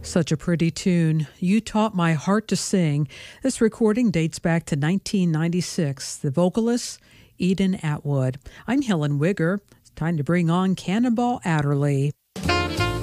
Such a pretty tune. You Taught My Heart to Sing. This recording dates back to 1996. The vocalist, Eden Atwood. I'm Helen Wigger. It's time to bring on Cannonball Adderley.